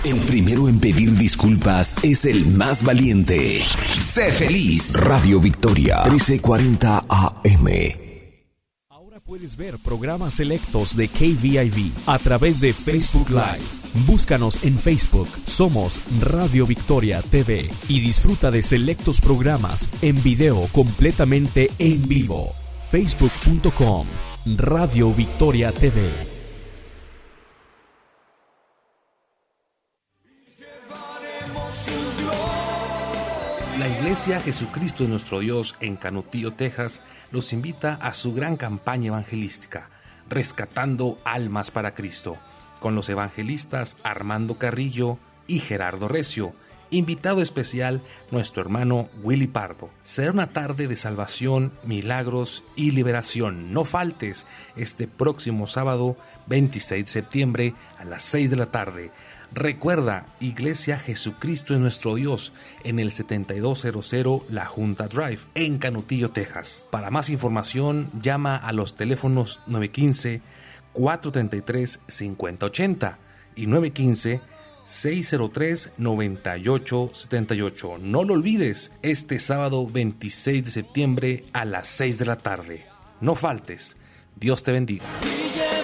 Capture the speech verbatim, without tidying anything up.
El primero en pedir disculpas es el más valiente. Sé feliz. Radio Victoria, trece cuarenta A M. Ahora puedes ver programas selectos de K V I V a través de Facebook Live. Búscanos en Facebook. Somos Radio Victoria T V y disfruta de selectos programas en video completamente en vivo. facebook punto com Radio Victoria T V. La Iglesia Jesucristo de Nuestro Dios en Canutillo, Texas, los invita a su gran campaña evangelística, Rescatando Almas para Cristo, con los evangelistas Armando Carrillo y Gerardo Recio. Invitado especial, nuestro hermano Willy Pardo. Será una tarde de salvación, milagros y liberación. No faltes este próximo sábado, veintiséis de septiembre, a las seis de la tarde. Recuerda, Iglesia Jesucristo es Nuestro Dios, en el setenta y dos cero cero La Junta Drive, en Canutillo, Texas. Para más información, llama a los teléfonos nueve uno cinco, cuatro tres tres, cinco cero ocho cero y nueve uno cinco, seis cero tres, nueve ocho siete ocho. No lo olvides, este sábado veintiséis de septiembre a las seis de la tarde. No faltes. Dios te bendiga.